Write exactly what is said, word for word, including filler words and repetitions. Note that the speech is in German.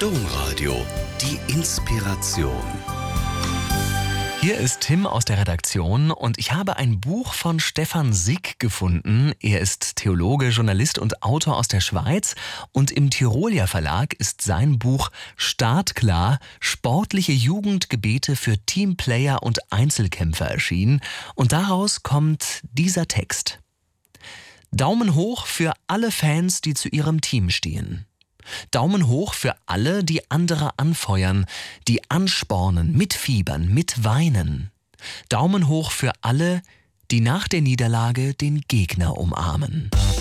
Domradio, die Inspiration. Hier ist Tim aus der Redaktion und ich habe ein Buch von Stefan Sick gefunden. Er ist Theologe, Journalist und Autor aus der Schweiz und im Tyrolia Verlag ist sein Buch Startklar, sportliche Jugendgebete für Teamplayer und Einzelkämpfer erschienen und daraus kommt dieser Text. Daumen hoch für alle Fans, die zu ihrem Team stehen. Daumen hoch für alle, die andere anfeuern, die anspornen, mitfiebern, mitweinen. Daumen hoch für alle, die nach der Niederlage den Gegner umarmen.